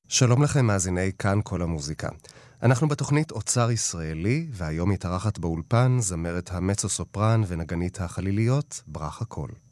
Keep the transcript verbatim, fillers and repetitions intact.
שלום לכם מאזיני כאן כל המוזיקה. אנחנו בתוכנית אוצר ישראלי, והיום מתארחת באולפן זמרת המצו סופרן ונגנית החליליות ברכה קול.